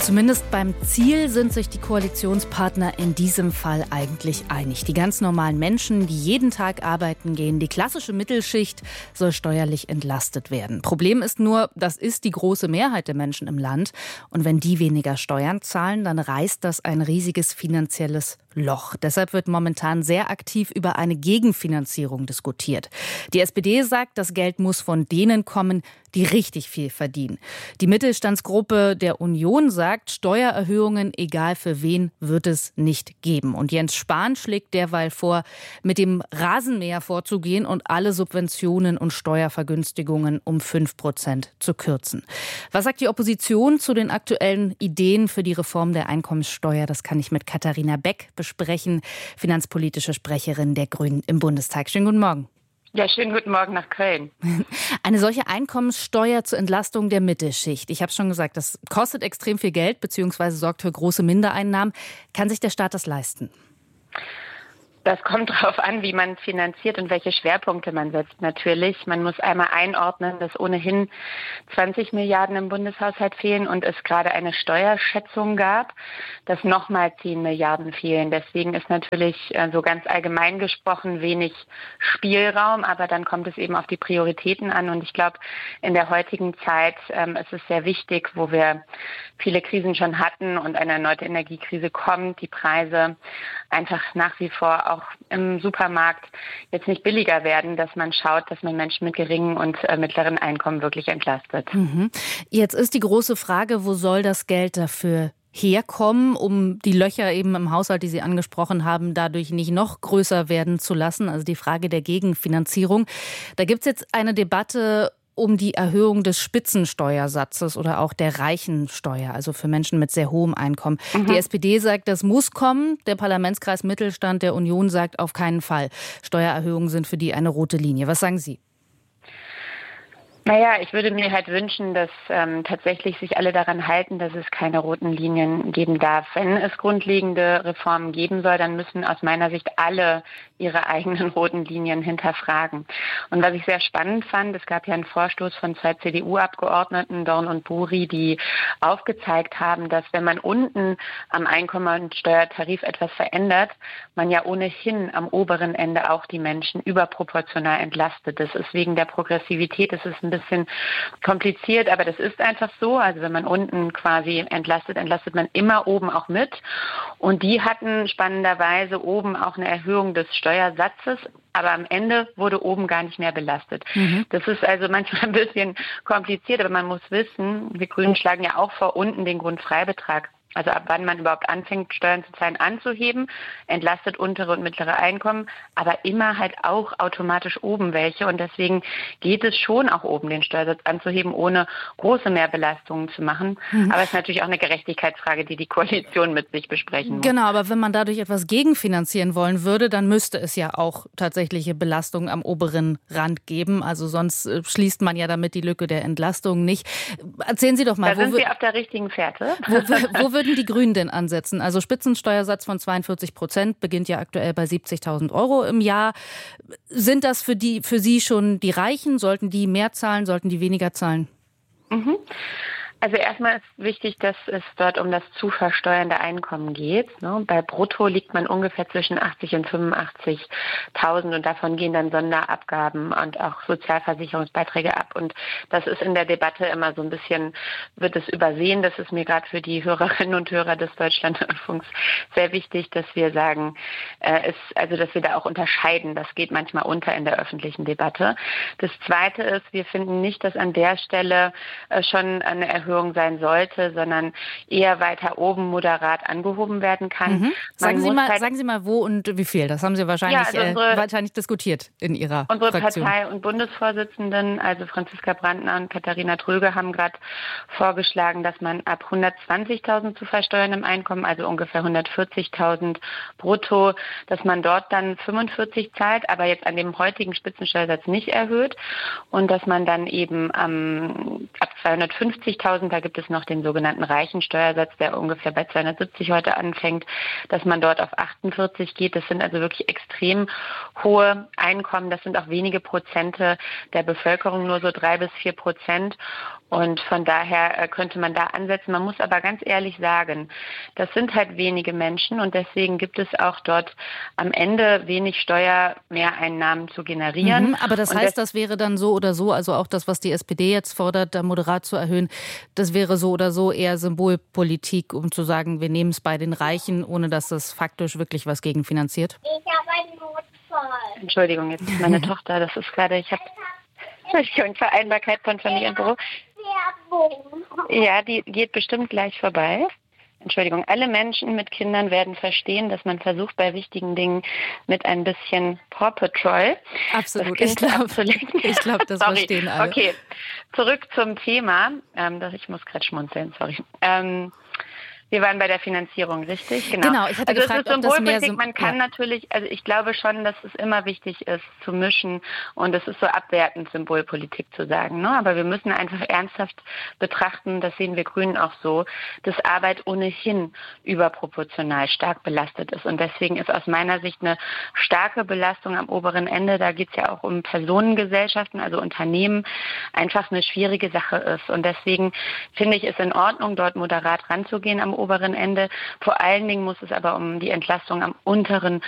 Zumindest beim Ziel sind sich die Koalitionspartner in diesem Fall eigentlich einig. Die ganz normalen Menschen, die jeden Tag arbeiten gehen, die klassische Mittelschicht soll steuerlich entlastet werden. Problem ist nur, das ist die große Mehrheit der Menschen im Land. Und wenn die weniger Steuern zahlen, dann reißt das ein riesiges finanzielles Loch. Deshalb wird momentan sehr aktiv über eine Gegenfinanzierung diskutiert. Die SPD sagt, das Geld muss von denen kommen, die richtig viel verdienen. Die Mittelstandsgruppe der Union sagt, Steuererhöhungen, egal für wen, wird es nicht geben. Und Jens Spahn schlägt derweil vor, mit dem Rasenmäher vorzugehen und alle Subventionen und Steuervergünstigungen um 5% zu kürzen. Was sagt die Opposition zu den aktuellen Ideen für die Reform der Einkommenssteuer? Das kann ich mit Katharina Beck besprechen, finanzpolitische Sprecherin der Grünen im Bundestag. Schönen guten Morgen. Ja, schönen guten Morgen nach Köln. Eine solche Einkommenssteuer zur Entlastung der Mittelschicht. Ich habe es schon gesagt, das kostet extrem viel Geld bzw. sorgt für große Mindereinnahmen. Kann sich der Staat das leisten? Das kommt darauf an, wie man finanziert und welche Schwerpunkte man setzt. Natürlich, man muss einmal einordnen, dass ohnehin 20 Milliarden im Bundeshaushalt fehlen und es gerade eine Steuerschätzung gab, dass nochmal 10 Milliarden fehlen. Deswegen ist natürlich so ganz allgemein gesprochen wenig Spielraum, aber dann kommt es eben auf die Prioritäten an. Und ich glaube, in der heutigen Zeit ist es sehr wichtig, wo wir viele Krisen schon hatten und eine erneute Energiekrise kommt, die Preise einfach nach wie vor auch im Supermarkt jetzt nicht billiger werden, dass man schaut, dass man Menschen mit geringen und mittleren Einkommen wirklich entlastet. Jetzt ist die große Frage, wo soll das Geld dafür herkommen, um die Löcher eben im Haushalt, die Sie angesprochen haben, dadurch nicht noch größer werden zu lassen? Also die Frage der Gegenfinanzierung. Da gibt es jetzt eine Debatte um die Erhöhung des Spitzensteuersatzes oder auch der Reichensteuer, also für Menschen mit sehr hohem Einkommen. Die SPD sagt, das muss kommen. Der Parlamentskreis Mittelstand der Union sagt auf keinen Fall. Steuererhöhungen sind für die eine rote Linie. Was sagen Sie? Naja, ich würde mir halt wünschen, dass tatsächlich sich alle daran halten, dass es keine roten Linien geben darf. Wenn es grundlegende Reformen geben soll, dann müssen aus meiner Sicht alle ihre eigenen roten Linien hinterfragen. Und was ich sehr spannend fand, es gab ja einen Vorstoß von 2 CDU-Abgeordneten, Dorn und Buri, die aufgezeigt haben, dass wenn man unten am Einkommensteuertarif etwas verändert, man ja ohnehin am oberen Ende auch die Menschen überproportional entlastet. Das ist wegen der Progressivität, das ist ein bisschen kompliziert, aber das ist einfach so. Also wenn man unten quasi entlastet man immer oben auch mit. Und die hatten spannenderweise oben auch eine Erhöhung des Steuersatzes, aber am Ende wurde oben gar nicht mehr belastet. Das ist also manchmal ein bisschen kompliziert, aber man muss wissen, wir Grünen schlagen ja auch vor, unten den Grundfreibetrag, also ab wann man überhaupt anfängt, Steuern zu zahlen, anzuheben, entlastet untere und mittlere Einkommen, aber immer halt auch automatisch oben welche. Und deswegen geht es schon auch oben, den Steuersatz anzuheben, ohne große Mehrbelastungen zu machen. Aber es ist natürlich auch eine Gerechtigkeitsfrage, die die Koalition mit sich besprechen muss. Genau, aber wenn man dadurch etwas gegenfinanzieren wollen würde, dann müsste es ja auch tatsächliche Belastungen am oberen Rand geben. Also sonst schließt man ja damit die Lücke der Entlastung nicht. Erzählen Sie doch mal. Da sind Sie auf der richtigen Fährte. Wo würden die Grünen denn ansetzen? Also Spitzensteuersatz von 42%, beginnt ja aktuell bei 70.000 € im Jahr. Sind das für Sie schon die Reichen? Sollten die mehr zahlen? Sollten die weniger zahlen? Also erstmal ist wichtig, dass es dort um das zu versteuernde Einkommen geht. Bei Brutto liegt man ungefähr zwischen 80.000 und 85.000 und davon gehen dann Sonderabgaben und auch Sozialversicherungsbeiträge ab. Und das ist in der Debatte immer so ein bisschen, wird es übersehen. Das ist mir gerade für die Hörerinnen und Hörer des Deutschlandfunks sehr wichtig, dass wir sagen, dass wir da auch unterscheiden. Das geht manchmal unter in der öffentlichen Debatte. Das Zweite ist, wir finden nicht, dass an der Stelle schon eine Erhöhung sein sollte, sondern eher weiter oben moderat angehoben werden kann. Sagen Sie mal, wo und wie viel? Das haben Sie wahrscheinlich diskutiert in Ihrer Unsere Fraktion. Partei- und Bundesvorsitzenden, also Franziska Brandner und Katharina Tröge, haben gerade vorgeschlagen, dass man ab 120.000 zu versteuerndem Einkommen, also ungefähr 140.000 brutto, dass man dort dann 45 zahlt, aber jetzt an dem heutigen Spitzensteuersatz nicht erhöht und dass man dann eben ab 250.000 100.000. Da gibt es noch den sogenannten Reichensteuersatz, der ungefähr bei 270 heute anfängt, dass man dort auf 48 geht. Das sind also wirklich extrem hohe Einkommen. Das sind auch wenige Prozente der Bevölkerung, nur so 3-4%. Und von daher könnte man da ansetzen. Man muss aber ganz ehrlich sagen, das sind halt wenige Menschen und deswegen gibt es auch dort am Ende wenig Steuermehreinnahmen zu generieren. Aber das heißt, das wäre dann so oder so, also auch das, was die SPD jetzt fordert, da moderat zu erhöhen, das wäre so oder so eher Symbolpolitik, um zu sagen, wir nehmen es bei den Reichen, ohne dass das faktisch wirklich was gegenfinanziert? Ich habe einen Notfall. Entschuldigung, jetzt ist meine Tochter, das ist gerade, Entschuldigung, Vereinbarkeit von Familie und Beruf. Ja, die geht bestimmt gleich vorbei. Entschuldigung, alle Menschen mit Kindern werden verstehen, dass man versucht, bei wichtigen Dingen mit ein bisschen Paw Patrol. Absolut, ich glaube, das verstehen alle. Okay, zurück zum Thema. Ich muss gerade schmunzeln, sorry. Wir waren bei der Finanzierung, richtig? Genau, ich hatte gefragt, ob das mehr man kann natürlich, also ich glaube schon, dass es immer wichtig ist, zu mischen und es ist so abwertend, Symbolpolitik zu sagen. Ne? Aber wir müssen einfach ernsthaft betrachten, das sehen wir Grünen auch so, dass Arbeit ohnehin überproportional stark belastet ist. Und deswegen ist aus meiner Sicht eine starke Belastung am oberen Ende, da geht es ja auch um Personengesellschaften, also Unternehmen, einfach eine schwierige Sache ist. Und deswegen finde ich es in Ordnung, dort moderat ranzugehen am oberen Ende. Vor allen Dingen muss es aber um die Entlastung am unteren